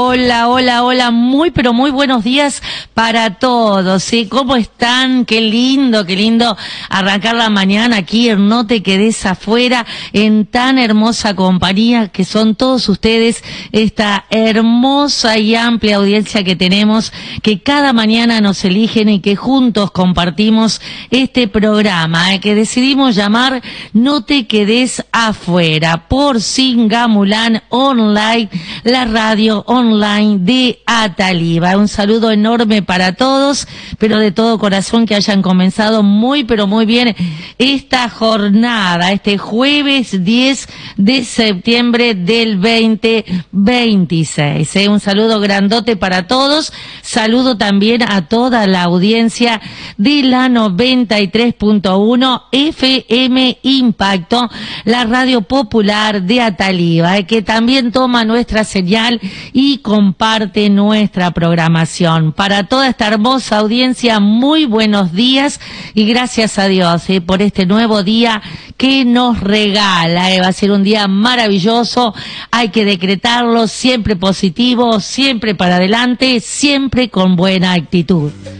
Hola, hola, hola, muy pero muy buenos días para todos, ¿sí? ¿Cómo están? Qué lindo arrancar la mañana aquí en No Te Quedes Afuera, en tan hermosa compañía que son todos ustedes, esta hermosa y amplia audiencia que tenemos, que cada mañana nos eligen y que juntos compartimos este programa, que decidimos llamar No Te Quedes Afuera, por Singamulán Online, la radio online de Ataliva. Un saludo enorme para todos, pero de todo corazón que hayan comenzado muy pero muy bien esta jornada, este jueves 10 de septiembre del 2026. Un saludo grandote para todos, saludo también a toda la audiencia de la 93.1 FM Impacto, la radio popular de Ataliva, que también toma nuestra señal y comparte nuestra programación. Para toda esta hermosa audiencia, muy buenos días y gracias a Dios por este nuevo día que nos regala. Va a ser un día maravilloso, hay que decretarlo, siempre positivo, siempre para adelante, siempre con buena actitud.